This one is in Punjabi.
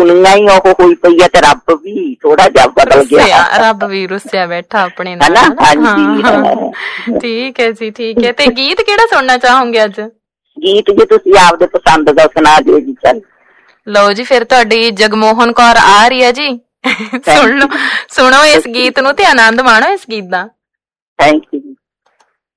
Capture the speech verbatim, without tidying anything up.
ਦੁਨੀਆ ਹੀ ਉਹ ਹੋਈ ਪਈ ਆ ਤੇ ਰੱਬ ਵੀ ਥੋੜਾ ਜਿਹਾ ਬਦਲ ਗਿਆ, ਰੱਬ ਵੀ ਰੁੱਸਿਆ ਬੈਠਾ ਆਪਣੇ ਨਾਲ। ਠੀਕ ਹੈ ਜੀ, ਠੀਕ ਹੈ। ਤੇ ਗੀਤ ਕਿਹੜਾ ਸੁਣਨਾ ਚਾਹੋਗੇ ਅੱਜ? ਗੀਤ ਜੀ ਤੁਸੀਂ ਆਪਦੇ ਪਸੰਦ ਦਾ ਸੁਣਾ ਦਿਓ ਜੀ। ਚੱਲ ਲਓ ਜੀ, ਫਿਰ ਤੁਹਾਡੀ ਜਗਮੋਹਨ ਕੌਰ ਆ ਰਹੀ ਹੈ ਜੀ, ਸੁਣ ਲਓ, ਸੁਣੋ ਇਸ ਗੀਤ ਨੂੰ ਤੇ ਆਨੰਦ ਮਾਣੋ ਇਸ ਗੀਤ ਦਾ। Thank you.